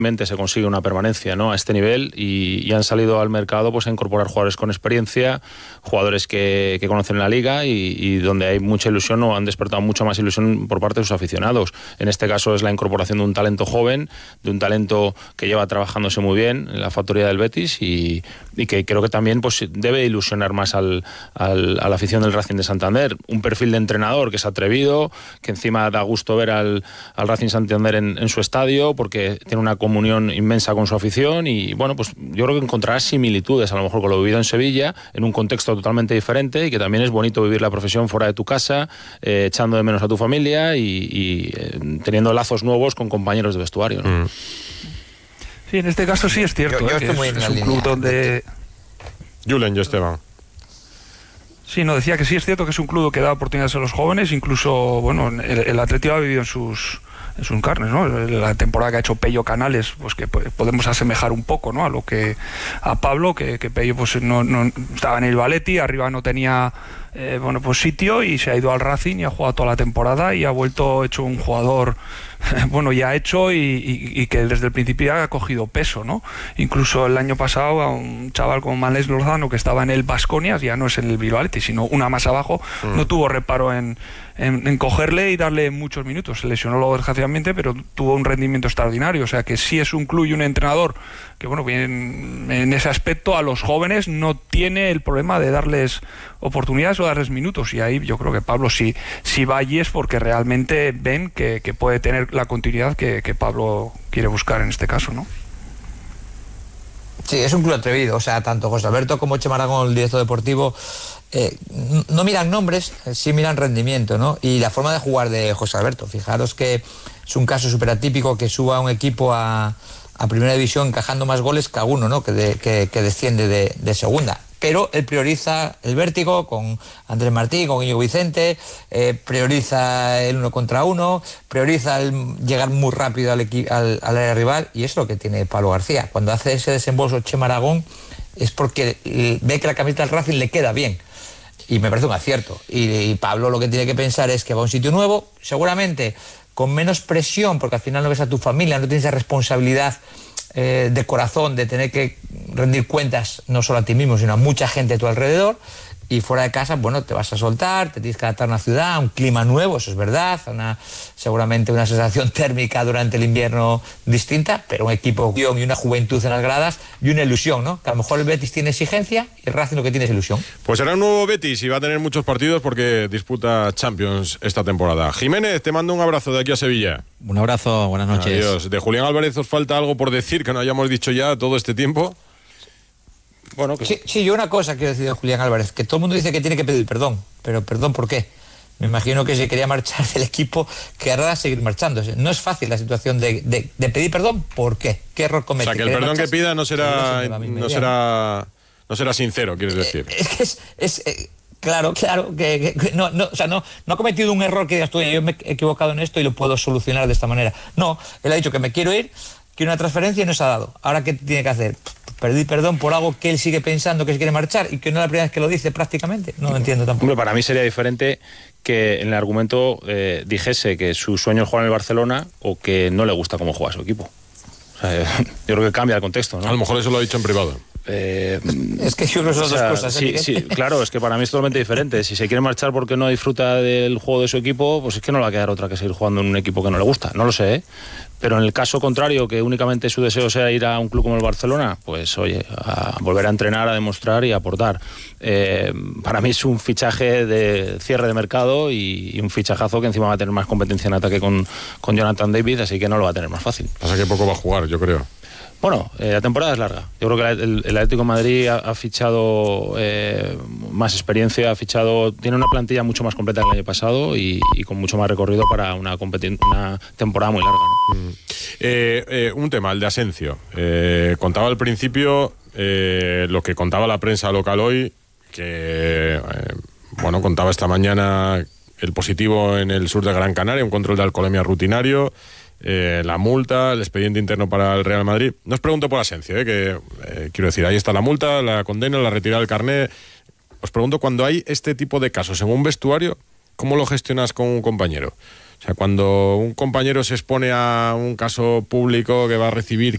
se consigue una permanencia, ¿no?, a este nivel y han salido al mercado pues a incorporar jugadores con experiencia, jugadores que conocen la liga y donde hay mucha ilusión o han despertado mucha más ilusión por parte de sus aficionados. En este caso es la incorporación de un talento joven, de un talento que lleva trabajándose muy bien en la factoría del Betis y que creo que también pues debe ilusionar más a la afición del Racing de Santander. Un perfil de entrenador que es atrevido, que encima da gusto ver al Racing Santander en su estadio porque tiene una comunión inmensa con su afición y bueno, pues yo creo que encontrarás similitudes a lo mejor con lo vivido en Sevilla, en un contexto totalmente diferente y que también es bonito vivir la profesión fuera de tu casa, echando de menos a tu familia y teniendo lazos nuevos con compañeros de vestuario, ¿no? Sí, en este caso sí es cierto. Yo estoy muy en la línea. Club donde... Julen, yo Esteban. Sí, no, decía que sí es cierto que es un club que da oportunidades a los jóvenes, incluso, bueno, el Atlético ha vivido en sus carnes, ¿no? La temporada que ha hecho Pello Canales, pues que podemos asemejar un poco, ¿no?, a Pablo, que Pello pues no estaba en el Valetti, arriba no tenía pues sitio y se ha ido al Racing y ha jugado toda la temporada y ha vuelto hecho un jugador bueno, ya hecho y que desde el principio ha cogido peso, ¿no? Incluso el año pasado a un chaval como Manles Lozano que estaba en el Baskonia, ya no es en el Bilbao Athletic, sino una más abajo, no tuvo reparo en cogerle y darle muchos minutos. Se lesionó luego desgraciadamente, pero tuvo un rendimiento extraordinario. O sea que sí es un club y un entrenador que, bueno, en ese aspecto a los jóvenes no tiene el problema de darles oportunidades o darles minutos. Y ahí yo creo que Pablo si va allí es porque realmente ven que puede tener la continuidad que Pablo quiere buscar en este caso, ¿no? Sí, es un club atrevido. O sea, tanto José Alberto como Chema Aragón, el director deportivo, no miran nombres, sí miran rendimiento, ¿no? Y la forma de jugar de José Alberto. Fijaros que es un caso súper atípico que suba un equipo a primera división encajando más goles que alguno, ¿no?, que desciende de segunda. Pero él prioriza el vértigo con Andrés Martín, con Íñigo Vicente, prioriza el 1 contra 1, prioriza el llegar muy rápido al área rival, y es lo que tiene Pablo García. Cuando hace ese desembolso Chema Aragón es porque ve que la camiseta del Racing le queda bien. Y me parece un acierto. Y Pablo lo que tiene que pensar es que va a un sitio nuevo, seguramente con menos presión, porque al final no ves a tu familia, no tienes esa responsabilidad de corazón de tener que rendir cuentas no solo a ti mismo, sino a mucha gente a tu alrededor. Y fuera de casa, bueno, te vas a soltar, te tienes que adaptar a una ciudad, a un clima nuevo, eso es verdad, seguramente una sensación térmica durante el invierno distinta, pero un equipo y una juventud en las gradas y una ilusión, ¿no? Que a lo mejor el Betis tiene exigencia y el Racing lo que tiene es ilusión. Pues será un nuevo Betis y va a tener muchos partidos porque disputa Champions esta temporada. Jiménez, te mando un abrazo de aquí a Sevilla. Un abrazo, buenas noches. Adiós. ¿De Julián Álvarez os falta algo por decir que no hayamos dicho ya todo este tiempo? Bueno, sí, yo una cosa quiero decir de Julián Álvarez, que todo el mundo dice que tiene que pedir perdón, pero perdón ¿por qué? Me imagino que si quería marchar del equipo, querrá seguir marchándose. No es fácil la situación de pedir perdón, ¿por qué? ¿Qué error comete? O sea, que el perdón que pida no será sincero, quieres decir. Claro, que no ha cometido un error que digas tú, yo me he equivocado en esto y lo puedo solucionar de esta manera. No, él ha dicho que me quiero ir, quiero una transferencia y no se ha dado. ¿Ahora qué tiene que hacer? Pedir perdón por algo que él sigue pensando que se quiere marchar y que no es la primera vez que lo dice prácticamente. No lo entiendo tampoco. Hombre, para mí sería diferente que en el argumento dijese que su sueño es jugar en el Barcelona o que no le gusta cómo juega su equipo. O sea, yo creo que cambia el contexto, ¿no? A lo mejor eso lo ha dicho en privado. Es que yo creo que son dos cosas. Sí, claro, es que para mí es totalmente diferente. Si se quiere marchar porque no disfruta del juego de su equipo, pues es que no le va a quedar otra que seguir jugando en un equipo que no le gusta. No lo sé, ¿eh? Pero en el caso contrario, que únicamente su deseo sea ir a un club como el Barcelona, pues oye, a volver a entrenar, a demostrar y a aportar. Para mí es un fichaje de cierre de mercado y un fichajazo que encima va a tener más competencia en ataque con Jonathan David, así que no lo va a tener más fácil. Pasa que poco va a jugar, yo creo. Bueno, la temporada es larga. Yo creo que el Atlético de Madrid ha fichado más experiencia, tiene una plantilla mucho más completa que el año pasado y con mucho más recorrido para una temporada muy larga, ¿no? Un tema, el de Asencio. Contaba al principio lo que contaba la prensa local hoy, que contaba esta mañana el positivo en el sur de Gran Canaria, un control de alcoholemia rutinario. La multa, el expediente interno para el Real Madrid. No os pregunto por Asencio, quiero decir, ahí está la multa, la condena, la retirada del carnet. Os pregunto, cuando hay este tipo de casos en un vestuario, ¿cómo lo gestionas con un compañero? O sea, cuando un compañero se expone a un caso público que va a recibir